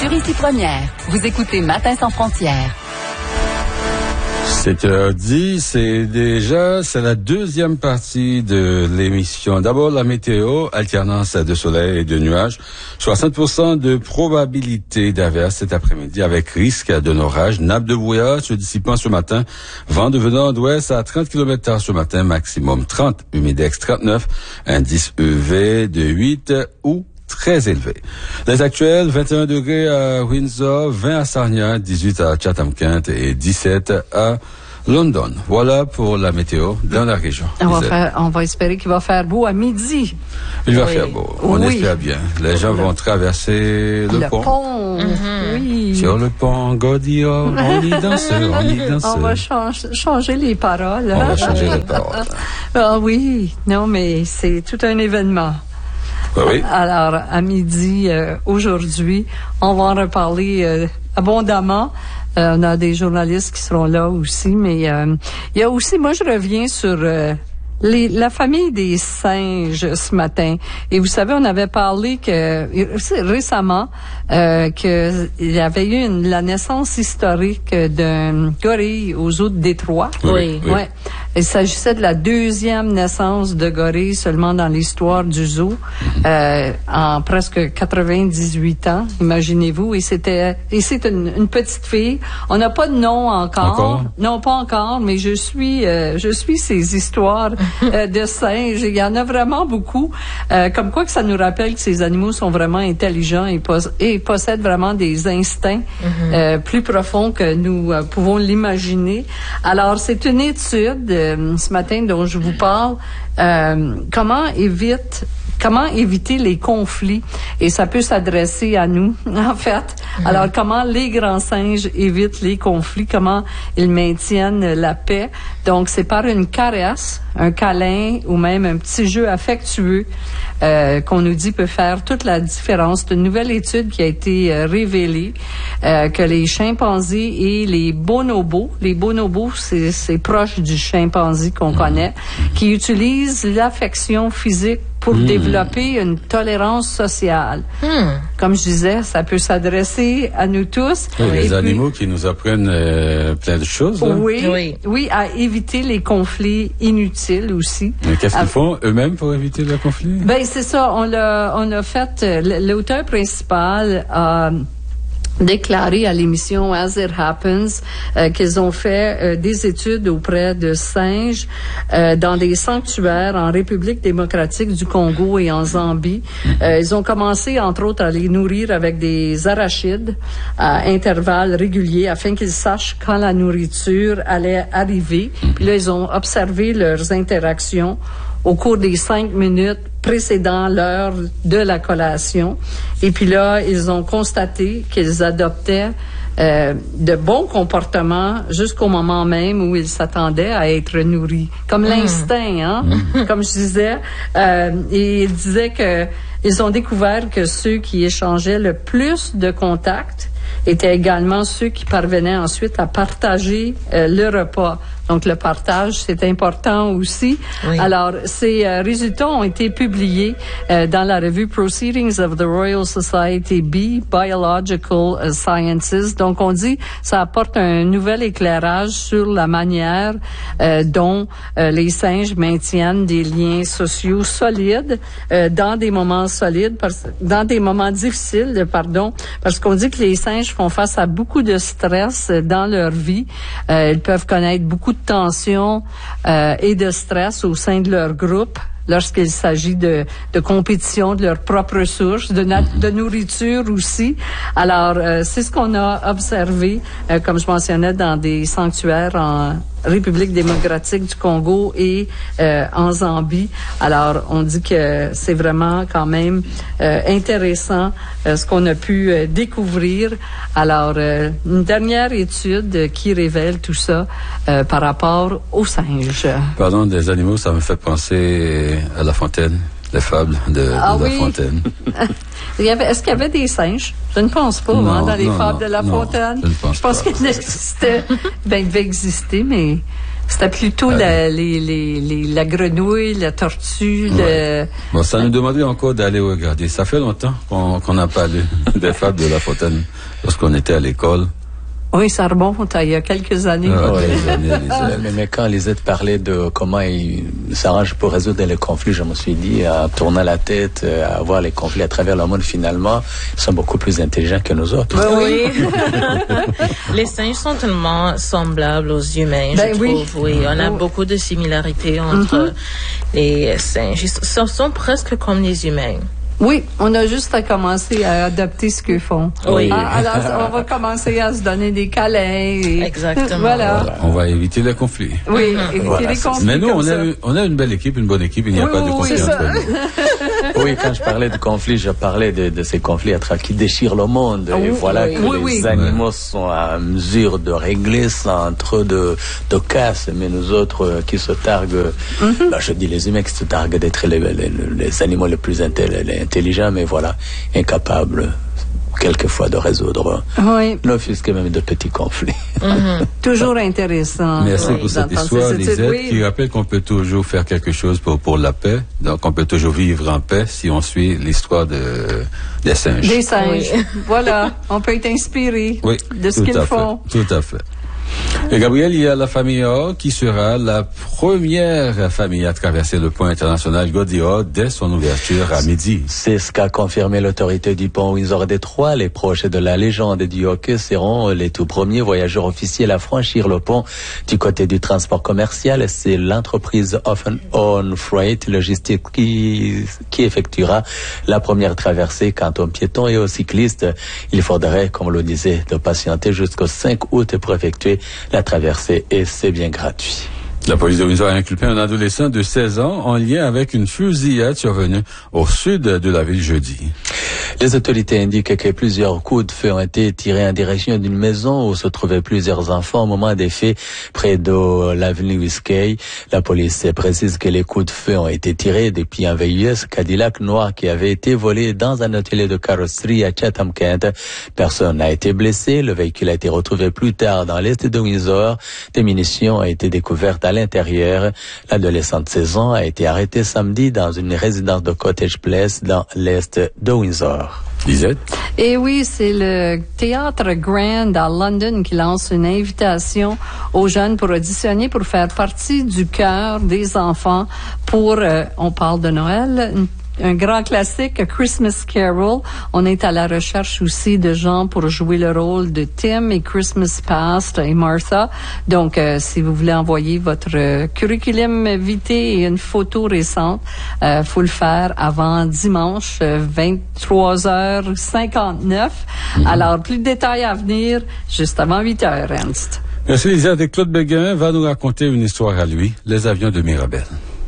Ici Première. Vous écoutez Matin sans frontières. 7h10, c'est la deuxième partie de l'émission. D'abord, la météo, alternance de soleil et de nuages. 60% de probabilité d'averse cet après-midi avec risque d'un orage. Nappe de brouillard se dissipant ce matin. Vent devenant d'ouest à 30 km/h ce matin, maximum 30. Humidex 39. Indice UV de 8 ou très élevé. Les actuels, 21 degrés à Windsor, 20 à Sarnia, 18 à Chatham-Kent et 17 à London. Voilà pour la météo dans la région. On va espérer qu'il va faire beau à midi. Il va faire beau. On espère bien. Les gens vont traverser le pont. Oui. Sur le pont Godillard, on y danse, on y danse. On va changer les paroles. On va changer les paroles. Ah oui. Non, mais c'est tout un événement. Oui. Alors, à midi, aujourd'hui, on va en reparler abondamment. On a des journalistes qui seront là aussi, mais il y a aussi, moi je reviens sur la famille des singes ce matin. Et vous savez, on avait parlé que récemment qu'il y avait eu la naissance historique d'un gorille aux eaux de Détroit. Oui. Ouais. Il s'agissait de la deuxième naissance de gorille seulement dans l'histoire du zoo, en presque 98 ans, imaginez-vous. Et c'est une petite fille. On n'a pas de nom encore. Non, pas encore, mais je suis ces histoires de singes. Il y en a vraiment beaucoup. Comme quoi que ça nous rappelle que ces animaux sont vraiment intelligents et possèdent vraiment des instincts plus profonds que nous pouvons l'imaginer. Alors, c'est une étude ce matin dont je vous parle. Comment éviter les conflits, et ça peut s'adresser à nous, en fait. Alors, comment les grands singes évitent les conflits, comment ils maintiennent la paix. Donc, c'est par une caresse, un câlin ou même un petit jeu affectueux qu'on nous dit peut faire toute la différence. C'est une nouvelle étude qui a été révélée que les chimpanzés et les bonobos c'est proche du chimpanzé qu'on connaît, qui utilisent l'affection physique pour développer une tolérance sociale. Comme je disais, ça peut s'adresser à nous tous. Oui, les animaux qui nous apprennent plein de choses. Là. Oui, à éviter les conflits inutiles aussi. Mais qu'est-ce qu'ils font eux-mêmes pour éviter le conflit? Ben c'est ça, on a fait, l'auteur principal a déclaré à l'émission As It Happens qu'ils ont fait des études auprès de singes dans des sanctuaires en République démocratique du Congo et en Zambie. Ils ont commencé, entre autres, à les nourrir avec des arachides à intervalles réguliers afin qu'ils sachent quand la nourriture allait arriver. Puis là, ils ont observé leurs interactions au cours des 5 minutes précédant l'heure de la collation. Et puis là, ils ont constaté qu'ils adoptaient de bons comportements jusqu'au moment même où ils s'attendaient à être nourris. Comme l'instinct, hein? Comme je disais. Et ils disaient que ils ont découvert que ceux qui échangeaient le plus de contacts étaient également ceux qui parvenaient ensuite à partager le repas. Donc, le partage, c'est important aussi. Oui. Alors, ces résultats ont été publiés dans la revue Proceedings of the Royal Society B, Biological Sciences. Donc, on dit ça apporte un nouvel éclairage sur la manière dont les singes maintiennent des liens sociaux solides dans des moments difficiles, parce qu'on dit que les singes font face à beaucoup de stress dans leur vie. Ils peuvent connaître beaucoup de tension et de stress au sein de leur groupe lorsqu'il s'agit de compétition de leur propre source, de nourriture aussi. Alors, c'est ce qu'on a observé, comme je mentionnais, dans des sanctuaires en République démocratique du Congo et en Zambie. Alors, on dit que c'est vraiment quand même intéressant ce qu'on a pu découvrir. Alors, une dernière étude qui révèle tout ça par rapport aux singes. Pardon, des animaux, ça me fait penser à La Fontaine. Les fables de La Fontaine. Est-ce qu'il y avait des singes? Je ne pense pas, non, dans les fables de La Fontaine. Je pense qu'il existait. Ben, il devait exister, mais C'était plutôt la grenouille, la tortue. Bon, ça nous demanderait encore d'aller regarder. Ça fait longtemps qu'on n'a pas lu des fables de La Fontaine lorsqu'on était à l'école. Oui, ça remonte il y a quelques années. Mais quand Lisette parlait de comment il s'arrange pour résoudre les conflits, je me suis dit, à tourner la tête, à voir les conflits à travers le monde, finalement, ils sont beaucoup plus intelligents que nous autres. Oui. Les singes sont tellement semblables aux humains, je trouve. Oui, on a beaucoup de similarités entre les singes. Ils sont presque comme les humains. Oui, on a juste à commencer à adopter ce qu'ils font. Oui. Alors, on va commencer à se donner des câlins. Exactement. Voilà. On va éviter les conflits. Oui, éviter les conflits. Mais nous, on a une belle équipe, une bonne équipe. Il n'y a pas de conflit entre nous. Oui, quand je parlais de conflits, je parlais de ces conflits qui déchirent le monde. Et voilà que les animaux sont à mesure de régler ça entre de casse. Mais nous autres qui se targuent, je dis les humains qui se targuent d'être les animaux les plus intelligents, mais voilà, incapables quelquefois de résoudre ne fût-ce que même de petits conflits. Toujours intéressant. Merci pour cette histoire, Lisette, qui rappelle qu'on peut toujours faire quelque chose pour la paix. Donc, on peut toujours vivre en paix si on suit l'histoire des singes. Des singes. Voilà. On peut être inspiré de ce qu'ils font. Tout à fait. Et Gabriel, il y a la famille Or qui sera la première famille à traverser le pont international Gaudior dès son ouverture à midi. C'est ce qu'a confirmé l'autorité du pont Windsor Détroit. Les proches de la légende du hockey seront les tout premiers voyageurs officiels à franchir le pont du côté du transport commercial. C'est l'entreprise Off and On Freight Logistics qui effectuera la première traversée. Quant aux piétons et aux cyclistes, il faudrait, comme on le disait, de patienter jusqu'au 5 août pour effectuer la traversée, et c'est bien gratuit. La police de Windsor a inculpé un adolescent de 16 ans en lien avec une fusillade survenue au sud de la ville jeudi. Les autorités indiquent que plusieurs coups de feu ont été tirés en direction d'une maison où se trouvaient plusieurs enfants au moment des faits près de l'avenue Whiskey. La police précise que les coups de feu ont été tirés depuis un VUS Cadillac noir qui avait été volé dans un atelier de carrosserie à Chatham-Kent. Personne n'a été blessé. Le véhicule a été retrouvé plus tard dans l'est de Windsor. Des munitions ont été découvertes à l'intérieur. L'adolescent de 16 ans a été arrêté samedi dans une résidence de Cottage Place dans l'est de Windsor. Lisette? Et oui, c'est le Théâtre Grand à London qui lance une invitation aux jeunes pour auditionner, pour faire partie du chœur des enfants pour, on parle de Noël, un grand classique, Christmas Carol. On est à la recherche aussi de gens pour jouer le rôle de Tim et Christmas Past et Martha. Donc, si vous voulez envoyer votre curriculum vitae et une photo récente, faut le faire avant dimanche 23h59. Alors, plus de détails à venir juste avant 8h, Ernst. Merci, Lisette. Et Claude Béguin va nous raconter une histoire à lui, les avions de Mirabel.